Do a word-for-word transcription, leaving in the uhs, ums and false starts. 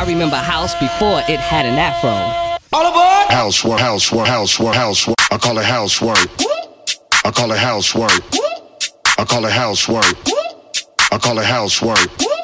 I remember house before it had an afro. All aboard! Housework, housework, housework, housework. I call it housework. I call it housework. I call it housework. I call it housework.